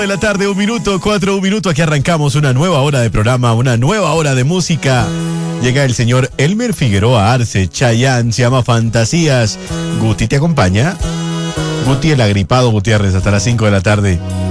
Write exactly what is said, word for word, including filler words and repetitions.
De la tarde, un minuto, cuatro, un minuto. Aquí arrancamos una nueva hora de programa, una nueva hora de música. Llega el señor Elmer Figueroa Arce, Chayanne, se llama Fantasías. Guti, ¿te acompaña? Guti, el agripado Gutiérrez, hasta las cinco de la tarde.